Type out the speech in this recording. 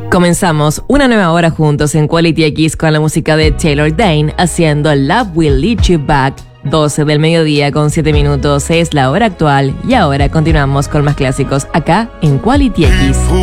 Comenzamos una nueva hora juntos en Quality X con la música de Taylor Dayne haciendo Love Will Lead You Back. 12 del mediodía con 7 minutos es la hora actual y ahora continuamos con más clásicos acá en Quality X.